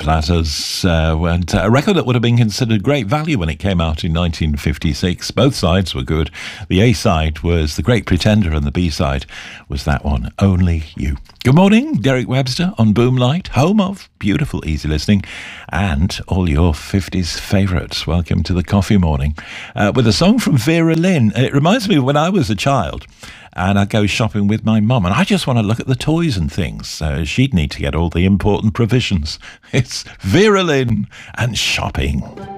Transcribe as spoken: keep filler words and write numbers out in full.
Platters, uh, and a record that would have been considered great value when it came out in nineteen fifty-six. Both sides were good. The A side was The Great Pretender, and the B side was that one, Only You. Good morning, Derek Webster on Boomlight, home of beautiful easy listening and all your fifties favourites. Welcome to the coffee morning uh, with a song from Vera Lynn. It reminds me of when I was a child and I'd go shopping with my mum, and I just want to look at the toys and things. Uh, she'd need to get all the important provisions. It's Vera Lynn and shopping.